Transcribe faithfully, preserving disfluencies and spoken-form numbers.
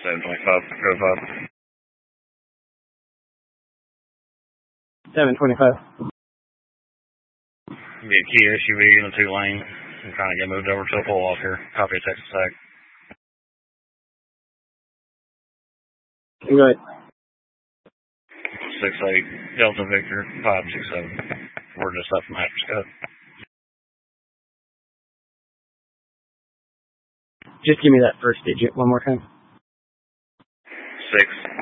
seven twenty-five, go five. seven twenty-five. Be a Kia S U V in a two lane. I'm trying to get moved over to a pull off here. Copy of Texas Tech. Go ahead. six eight, Delta Victor, five six seven. We're just up from Hyperscope. Just give me that first digit one more time. six